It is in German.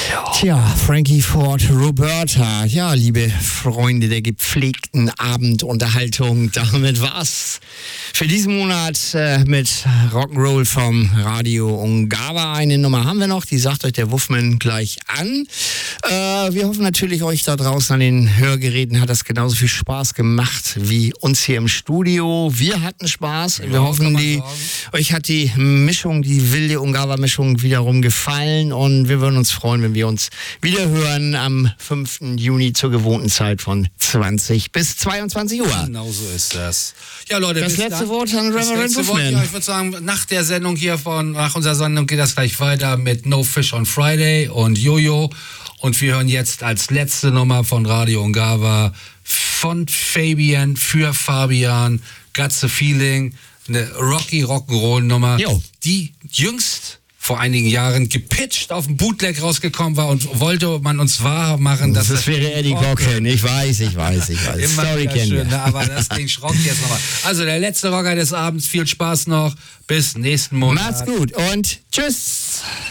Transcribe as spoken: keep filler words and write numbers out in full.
Tja, Frankie Ford, Roberta. Ja, liebe Freunde der gepflegten Abendunterhaltung, damit war's für diesen Monat äh, mit Rock'n'Roll vom Radio Ungava. Eine Nummer haben wir noch, die sagt euch der Wuffman gleich an. Äh, wir hoffen natürlich, euch da draußen an den Hörgeräten hat das genauso viel Spaß gemacht wie uns hier im Studio. Wir hatten Spaß. Ja, wir hoffen, die, euch hat die Mischung, die wilde Ungava-Mischung wiederum gefallen und wir würden uns freuen, wenn wir uns wieder hören am fünften Juni zur gewohnten Zeit von zwanzig bis zweiundzwanzig Uhr. Genau so ist das. Ja, Leute, das letzte dann, Wort an Reverend Wuffman. Ja, ich würde sagen, nach der Sendung hier von, nach unserer Sendung geht das gleich weiter mit No Fish on Friday und Jojo. Und wir hören jetzt als letzte Nummer von Radio Ungava von Fabian für Fabian, Got the Feeling, eine Rocky Rock'n'Roll Nummer, jo. die jüngst vor einigen Jahren gepitcht auf dem Bootleg rausgekommen war und wollte man uns wahr machen, dass das, das wäre Eddie Cochran. Ich weiß, ich weiß, ich weiß. Immer Story kennen schön, ne? Aber das Ding schrockt jetzt nochmal. Also der letzte Rocker des Abends, viel Spaß noch, bis nächsten Monat. Macht's gut und tschüss.